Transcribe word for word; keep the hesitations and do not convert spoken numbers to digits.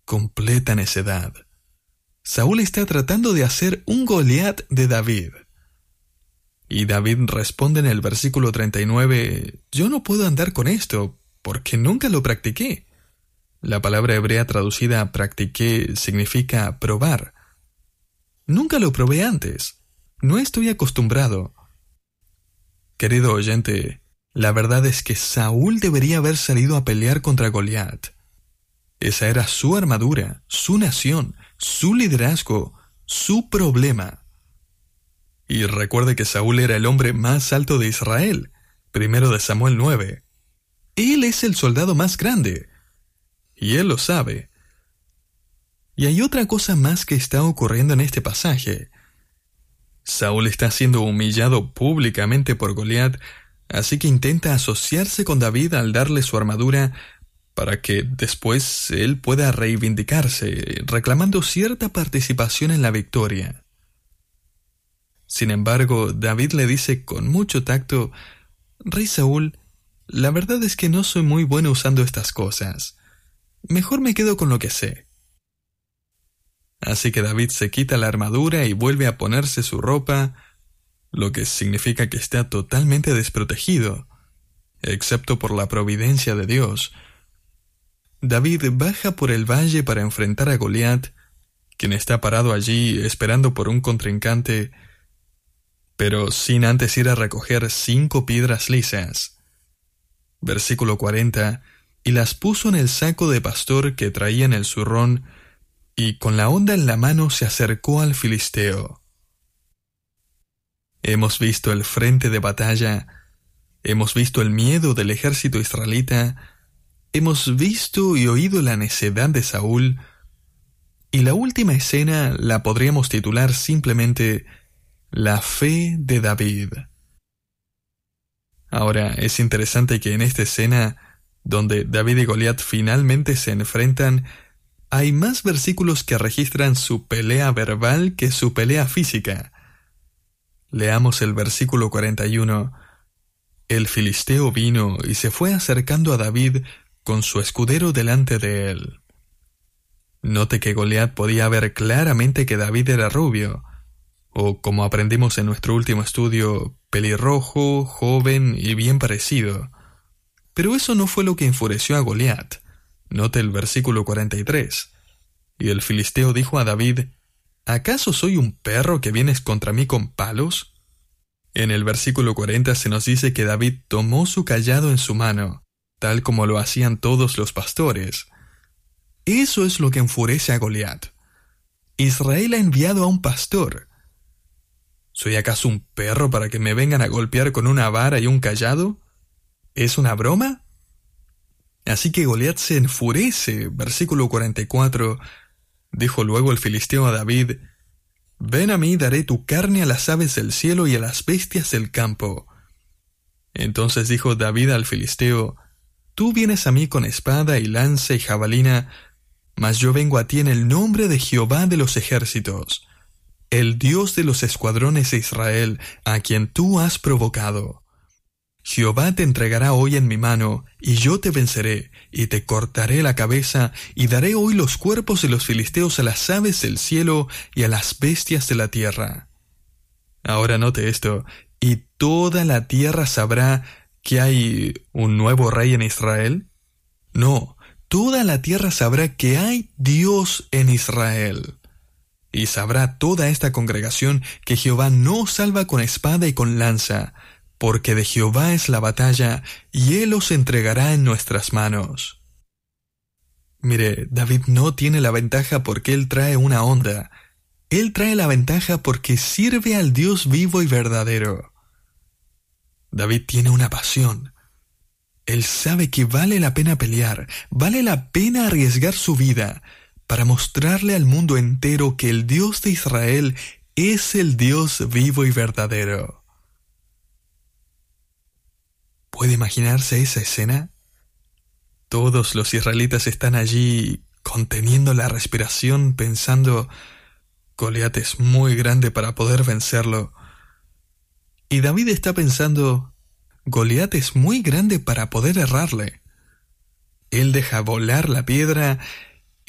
completa necedad. Saúl está tratando de hacer un Goliat de David. Y David responde en el versículo treinta y nueve, yo no puedo andar con esto, porque nunca lo practiqué. La palabra hebrea traducida a practiqué significa probar. Nunca lo probé antes. No estoy acostumbrado. Querido oyente, la verdad es que Saúl debería haber salido a pelear contra Goliat. Esa era su armadura, su nación, su liderazgo, su problema. Y recuerde que Saúl era el hombre más alto de Israel, primero de Samuel nueve. Él es el soldado más grande, y él lo sabe. Y hay otra cosa más que está ocurriendo en este pasaje. Saúl está siendo humillado públicamente por Goliat, así que intenta asociarse con David al darle su armadura para que después él pueda reivindicarse, reclamando cierta participación en la victoria. Sin embargo, David le dice con mucho tacto, Rey Saúl, la verdad es que no soy muy bueno usando estas cosas. Mejor me quedo con lo que sé. Así que David se quita la armadura y vuelve a ponerse su ropa, lo que significa que está totalmente desprotegido, excepto por la providencia de Dios. David baja por el valle para enfrentar a Goliat, quien está parado allí esperando por un contrincante, pero sin antes ir a recoger cinco piedras lisas. Versículo cuarenta, y las puso en el saco de pastor que traía en el zurrón, y con la honda en la mano se acercó al filisteo. Hemos visto el frente de batalla, hemos visto el miedo del ejército israelita, hemos visto y oído la necedad de Saúl, y la última escena la podríamos titular simplemente La fe de David. Ahora, es interesante que en esta escena, donde David y Goliat finalmente se enfrentan, hay más versículos que registran su pelea verbal que su pelea física. Leamos el versículo cuarenta y uno. El filisteo vino y se fue acercando a David con su escudero delante de él. Note que Goliat podía ver claramente que David era rubio, o como aprendimos en nuestro último estudio, pelirrojo, joven y bien parecido. Pero eso no fue lo que enfureció a Goliat. Note el versículo cuarenta y tres. Y el filisteo dijo a David, ¿acaso soy un perro que vienes contra mí con palos? En el versículo cuarenta se nos dice que David tomó su cayado en su mano, tal como lo hacían todos los pastores. Eso es lo que enfurece a Goliat. Israel ha enviado a un pastor. ¿Soy acaso un perro para que me vengan a golpear con una vara y un cayado? ¿Es una broma? Así que Goliat se enfurece. Versículo cuarenta y cuatro. Dijo luego el filisteo a David, ven a mí, daré tu carne a las aves del cielo y a las bestias del campo. Entonces dijo David al filisteo, tú vienes a mí con espada y lanza y jabalina, mas yo vengo a ti en el nombre de Jehová de los ejércitos, el Dios de los escuadrones de Israel, a quien tú has provocado. Jehová te entregará hoy en mi mano, y yo te venceré, y te cortaré la cabeza, y daré hoy los cuerpos de los filisteos a las aves del cielo y a las bestias de la tierra. Ahora note esto, y toda la tierra sabrá que hay un nuevo rey en Israel. No, toda la tierra sabrá que hay Dios en Israel. Y sabrá toda esta congregación que Jehová no salva con espada y con lanza, porque de Jehová es la batalla, y él os entregará en nuestras manos. Mire, David no tiene la ventaja porque él trae una honda. Él trae la ventaja porque sirve al Dios vivo y verdadero. David tiene una pasión. Él sabe que vale la pena pelear, vale la pena arriesgar su vida, para mostrarle al mundo entero que el Dios de Israel es el Dios vivo y verdadero. ¿Puede imaginarse esa escena? Todos los israelitas están allí conteniendo la respiración pensando, Goliat es muy grande para poder vencerlo. Y David está pensando, Goliat es muy grande para poder errarle. Él deja volar la piedra